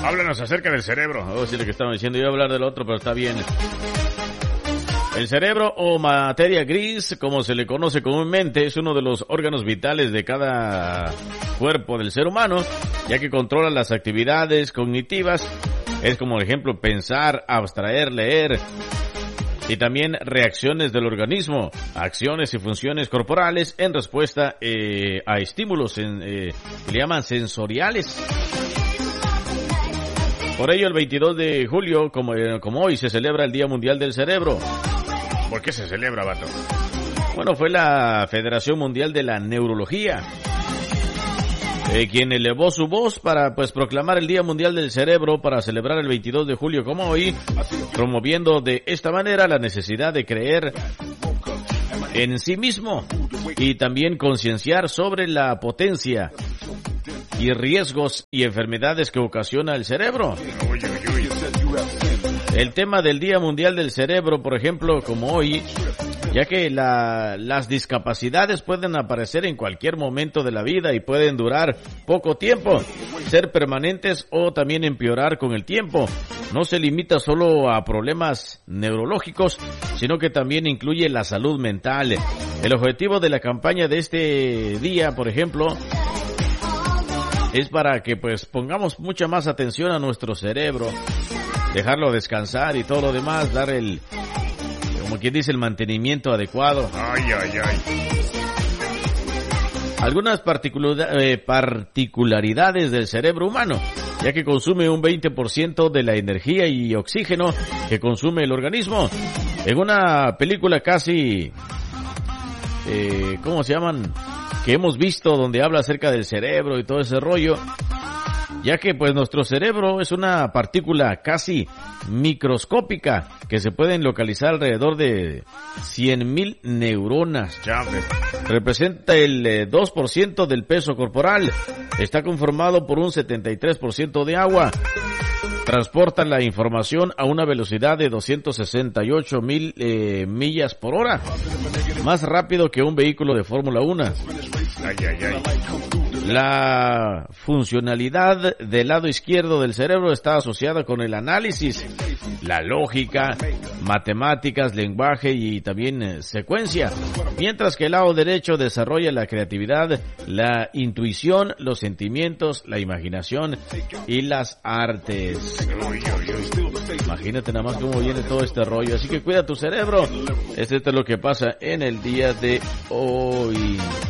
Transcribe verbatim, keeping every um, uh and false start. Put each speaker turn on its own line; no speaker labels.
Háblanos acerca del cerebro. Oh, sí, lo que estaba diciendo. Yo iba a hablar del otro, pero está bien. El cerebro o materia gris, como se le conoce comúnmente, es uno de los órganos vitales de cada cuerpo del ser humano, ya que controla las actividades cognitivas. Es como, por ejemplo, pensar, abstraer, leer, y también reacciones del organismo, acciones y funciones corporales en respuesta eh, a estímulos en, eh, que le llaman sensoriales. Por ello, el veintidós de julio, como, eh, como hoy, se celebra el Día Mundial del Cerebro. ¿Por qué se celebra, vato? Bueno, fue la Federación Mundial de la Neurología eh, quien elevó su voz para pues proclamar el Día Mundial del Cerebro para celebrar el veintidós de julio como hoy, promoviendo de esta manera la necesidad de creer en sí mismo y también concienciar sobre la potencia y riesgos y enfermedades que ocasiona el cerebro. El tema del Día Mundial del Cerebro, por ejemplo, como hoy, ya que la, las discapacidades pueden aparecer en cualquier momento de la vida y pueden durar poco tiempo, ser permanentes o también empeorar con el tiempo. No se limita solo a problemas neurológicos, sino que también incluye la salud mental. El objetivo de la campaña de este día, por ejemplo, es para que pues pongamos mucha más atención a nuestro cerebro, dejarlo descansar y todo lo demás, dar el, como quien dice, el mantenimiento adecuado. Ay, ay, ay. Algunas particular, eh, particularidades del cerebro humano, ya que consume un veinte por ciento de la energía y oxígeno que consume el organismo. En una película casi, eh, ¿cómo se llaman?, que hemos visto, donde habla acerca del cerebro y todo ese rollo, ya que pues nuestro cerebro es una partícula casi microscópica que se pueden localizar alrededor de cien mil neuronas. Representa el eh, dos por ciento del peso corporal. Está conformado por un setenta y tres por ciento de agua. Transporta la información a una velocidad de doscientos sesenta y ocho mil eh, millas por hora. Más rápido que un vehículo de Fórmula uno. Ay, ay, ay. La funcionalidad del lado izquierdo del cerebro está asociada con el análisis, la lógica, matemáticas, lenguaje y también eh, secuencia, mientras que el lado derecho desarrolla la creatividad, la intuición, los sentimientos, la imaginación y las artes. Imagínate nada más cómo viene todo este rollo, así que cuida tu cerebro. Esto es lo que pasa en el día de hoy.